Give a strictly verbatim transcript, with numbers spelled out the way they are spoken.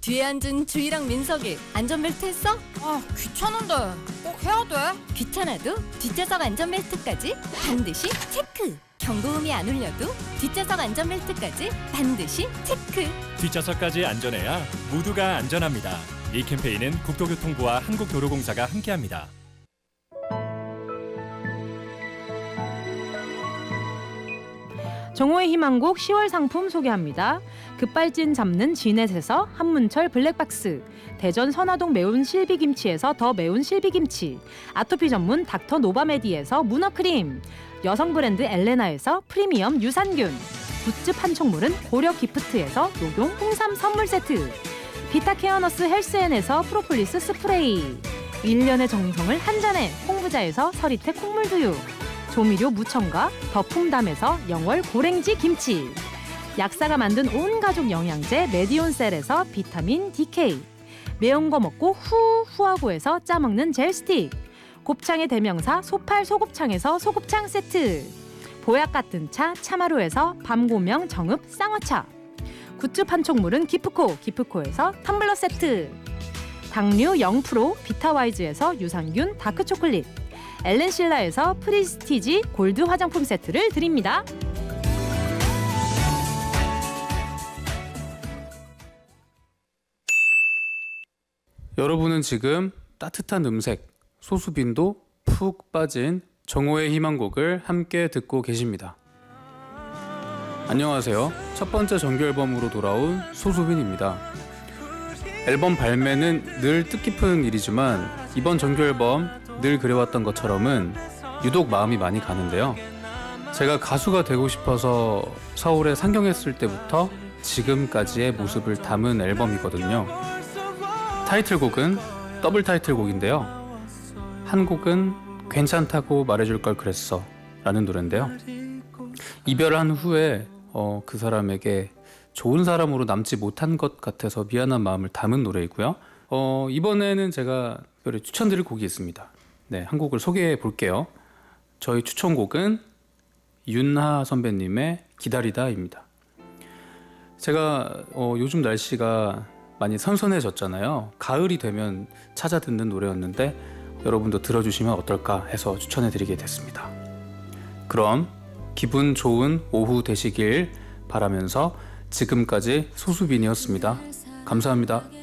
뒤에 앉은 주희랑 민석이 안전벨트 했어? 아, 귀찮은데 꼭 해야 돼? 귀찮아도 뒷좌석 안전벨트까지 반드시 체크! 경고음이 안 울려도 뒷좌석 안전벨트까지 반드시 체크! 뒷좌석까지 안전해야 모두가 안전합니다. 이 캠페인은 국토교통부와 한국도로공사가 함께합니다. 정오의 희망곡 시월 상품 소개합니다. 급발진 잡는 진넷에서 한문철 블랙박스, 대전 선화동 매운 실비김치에서 더 매운 실비김치, 아토피 전문 닥터 노바메디에서 문어크림, 여성 브랜드 엘레나에서 프리미엄 유산균, 굿즈 판촉물은 고려 기프트에서 녹용 홍삼 선물 세트, 비타케어너스 헬스앤에서 프로폴리스 스프레이, 일 년의 정성을 한 잔에 홍부자에서 서리태 콩물두유, 조미료 무첨가 더풍담에서 영월 고랭지 김치, 약사가 만든 온 가족 영양제 메디온셀에서 비타민 디케이, 매운 거 먹고 후 후하고에서 짜먹는 젤 스틱, 곱창의 대명사 소팔 소곱창에서 소곱창 세트, 보약 같은 차 차마루에서 밤고명 정읍 쌍화차, 굿즈 판촉물은 기프코 기프코에서 텀블러 세트, 당류 영 퍼센트 비타와이즈에서 유산균 다크초콜릿, 엘렌실라에서 프리스티지 골드 화장품 세트를 드립니다. 여러분은 지금 따뜻한 음색, 소수빈도 푹 빠진 정오의 희망곡을 함께 듣고 계십니다. 안녕하세요. 첫 번째 정규 앨범으로 돌아온 소수빈입니다. 앨범 발매는 늘 뜻깊은 일이지만 이번 정규 앨범 늘 그래왔던 것처럼은 유독 마음이 많이 가는데요. 제가 가수가 되고 싶어서 서울에 상경했을 때부터 지금까지의 모습을 담은 앨범이거든요. 타이틀곡은 더블 타이틀곡인데요. 한 곡은 괜찮다고 말해줄 걸 그랬어 라는 노래인데요. 이별한 후에 어, 그 사람에게 좋은 사람으로 남지 못한 것 같아서 미안한 마음을 담은 노래이고요. 어, 이번에는 제가 특별히 추천드릴 곡이 있습니다. 네, 한 곡을 소개해 볼게요. 저희 추천곡은 윤하 선배님의 기다리다입니다. 제가 어, 요즘 날씨가 많이 선선해졌잖아요. 가을이 되면 찾아 듣는 노래였는데 여러분도 들어주시면 어떨까 해서 추천해 드리게 됐습니다. 그럼 기분 좋은 오후 되시길 바라면서 지금까지 소수빈이었습니다. 감사합니다.